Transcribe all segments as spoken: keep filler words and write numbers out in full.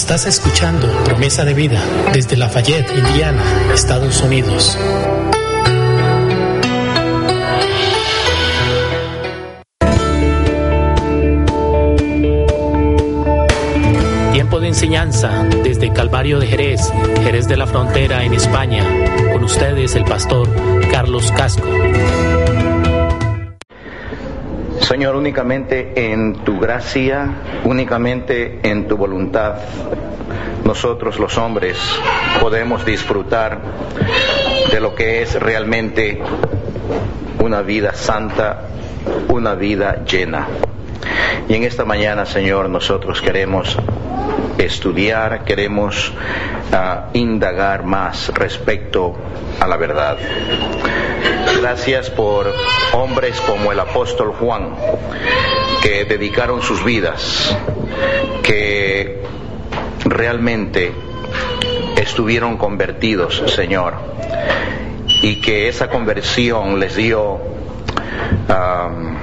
Estás escuchando Promesa de Vida desde Lafayette, Indiana, Estados Unidos. Tiempo de enseñanza desde Calvario de Jerez, Jerez de la Frontera en España. Con ustedes el pastor Carlos Casco. Señor, únicamente en tu gracia, únicamente en tu voluntad, nosotros los hombres podemos disfrutar de lo que es realmente una vida santa, una vida llena. Y en esta mañana, Señor, nosotros queremos estudiar, queremos uh, indagar más respecto a la verdad. Gracias por hombres como el apóstol Juan, que dedicaron sus vidas, que realmente estuvieron convertidos, Señor, y que esa conversión les dio um,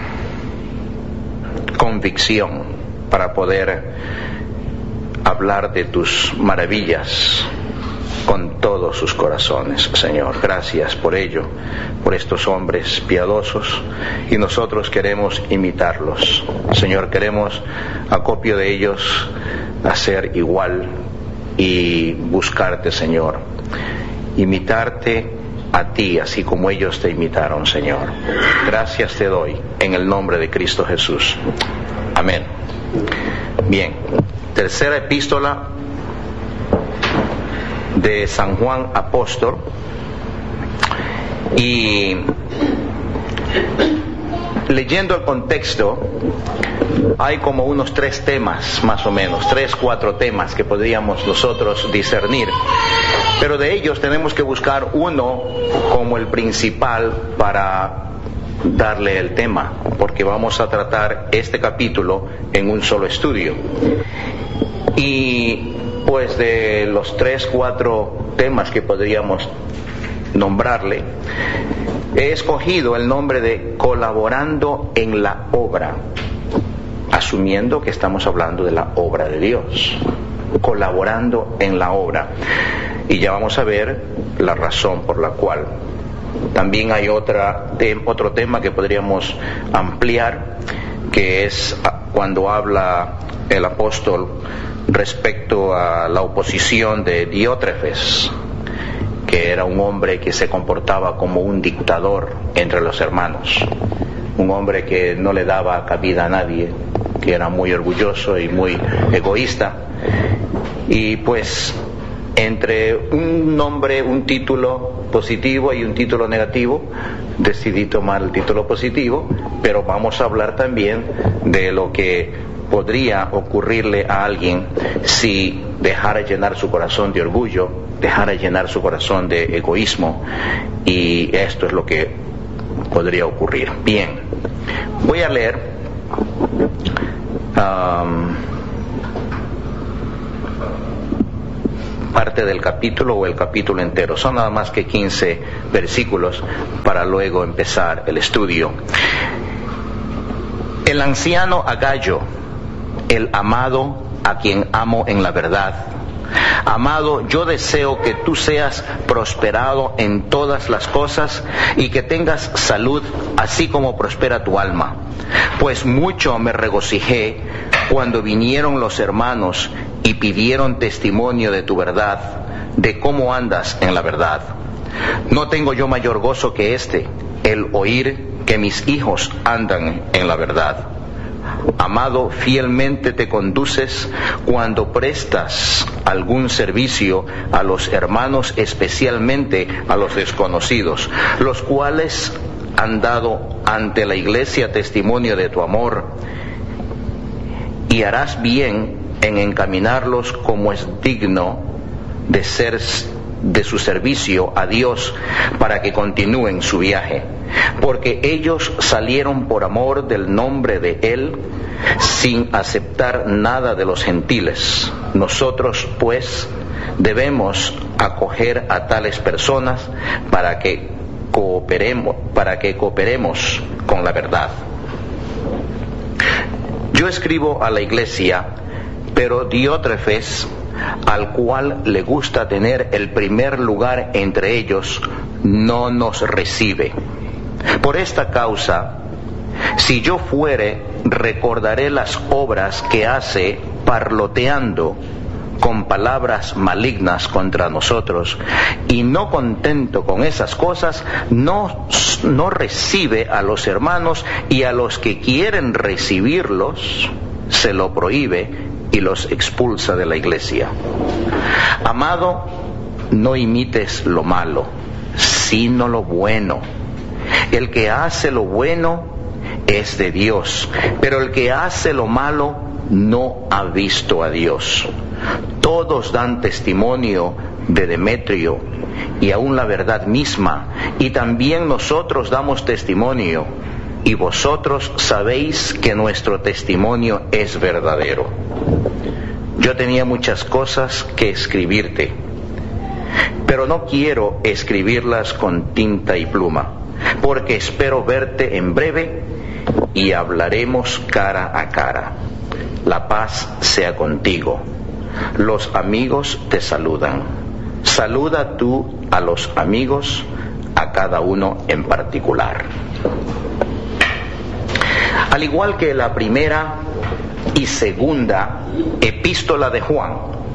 convicción para poder hablar de tus maravillas con todos sus corazones, Señor. Gracias por ello, por estos hombres piadosos, y nosotros queremos imitarlos. Señor, queremos, acopio de ellos, hacer igual y buscarte, Señor. Imitarte a ti, así como ellos te imitaron, Señor. Gracias te doy, en el nombre de Cristo Jesús. Amén. Bien, tercera epístola de San Juan Apóstol, y leyendo el contexto hay como unos tres temas, más o menos, tres, cuatro temas que podríamos nosotros discernir, pero de ellos tenemos que buscar uno como el principal para darle el tema, porque vamos a tratar este capítulo en un solo estudio. Y pues de los tres, cuatro temas que podríamos nombrarle, he escogido el nombre de colaborando en la obra, asumiendo que estamos hablando de la obra de Dios, colaborando en la obra. Y ya vamos a ver la razón por la cual. También hay otra, te, otro tema que podríamos ampliar, que es cuando habla el apóstol respecto a la oposición de Diótrefes, que era un hombre que se comportaba como un dictador entre los hermanos, un hombre que no le daba cabida a nadie, que era muy orgulloso y muy egoísta. Y pues entre un nombre, un título positivo y un título negativo, decidí tomar el título positivo, pero vamos a hablar también de lo que podría ocurrirle a alguien si dejara llenar su corazón de orgullo, dejara llenar su corazón de egoísmo, y esto es lo que podría ocurrir. Bien, voy a leer um, parte del capítulo o el capítulo entero. Son nada más que quince versículos para luego empezar el estudio. El anciano Agallo, el amado, a quien amo en la verdad. Amado, yo deseo que tú seas prosperado en todas las cosas y que tengas salud, así como prospera tu alma. Pues mucho me regocijé cuando vinieron los hermanos y pidieron testimonio de tu verdad, de cómo andas en la verdad. No tengo yo mayor gozo que este, el oír que mis hijos andan en la verdad. Amado, fielmente te conduces cuando prestas algún servicio a los hermanos, especialmente a los desconocidos, los cuales han dado ante la iglesia testimonio de tu amor, y harás bien en encaminarlos como es digno de ser de su servicio a Dios, para que continúen su viaje, porque ellos salieron por amor del nombre de Él, sin aceptar nada de los gentiles. Nosotros, pues, debemos acoger a tales personas para que cooperemos, para que cooperemos con la verdad. Yo escribo a la iglesia, pero Diótrefes al cual le gusta tener el primer lugar entre ellos, no nos recibe. Por esta causa, si yo fuere, recordaré las obras que hace parloteando con palabras malignas contra nosotros, y no contento con esas cosas, no, no recibe a los hermanos, y a los que quieren recibirlos se lo prohíbe y los expulsa de la iglesia. Amado, no imites lo malo, sino lo bueno. El que hace lo bueno es de Dios, pero el que hace lo malo no ha visto a Dios. Todos dan testimonio de Demetrio, y aún la verdad misma, y también nosotros damos testimonio, y vosotros sabéis que nuestro testimonio es verdadero. Yo tenía muchas cosas que escribirte, pero no quiero escribirlas con tinta y pluma, porque espero verte en breve y hablaremos cara a cara. La paz sea contigo. Los amigos te saludan. Saluda tú a los amigos, a cada uno en particular. Al igual que la primera y segunda epístola de Juan,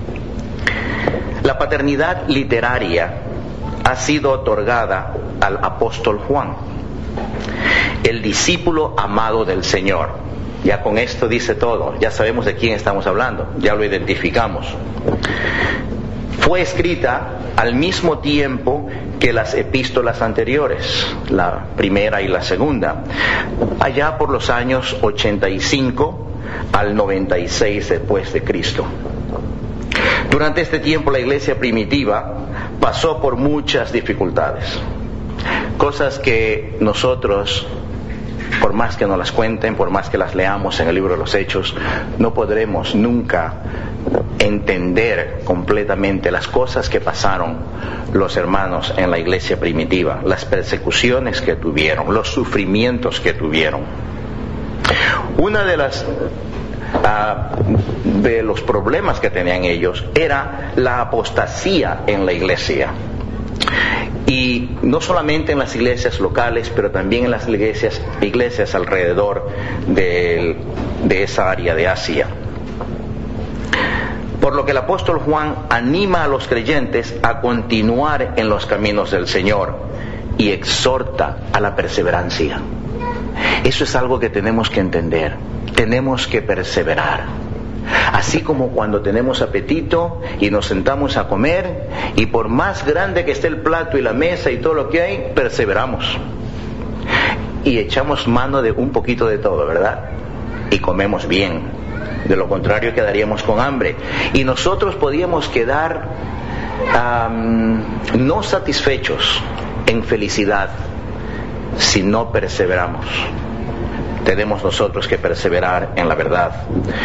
la paternidad literaria ha sido otorgada al apóstol Juan, el discípulo amado del Señor. Ya con esto dice todo, ya sabemos de quién estamos hablando, ya lo identificamos. Fue escrita al mismo tiempo que las epístolas anteriores, la primera y la segunda, allá por los años ochenta y cinco al noventa y seis después de Cristo. Durante este tiempo la iglesia primitiva pasó por muchas dificultades, cosas que nosotros, por más que nos las cuenten, por más que las leamos en el libro de los Hechos, no podremos nunca entender completamente las cosas que pasaron los hermanos en la iglesia primitiva, las persecuciones que tuvieron, los sufrimientos que tuvieron. Una de las uh, de los problemas que tenían ellos era la apostasía en la iglesia. Y no solamente en las iglesias locales, pero también en las iglesias, iglesias alrededor de, de esa área de Asia. Por lo que el apóstol Juan anima a los creyentes a continuar en los caminos del Señor y exhorta a la perseverancia. Eso es algo que tenemos que entender. Tenemos que perseverar. Así como cuando tenemos apetito y nos sentamos a comer, y por más grande que esté el plato y la mesa y todo lo que hay, perseveramos y echamos mano de un poquito de todo, ¿verdad? Y comemos bien. De lo contrario quedaríamos con hambre, y nosotros podíamos quedar um, no satisfechos en felicidad si no perseveramos. Tenemos nosotros que perseverar en la verdad.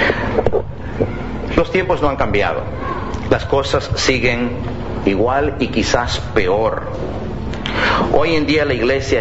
Los tiempos no han cambiado. Las cosas siguen igual y quizás peor. Hoy en día la iglesia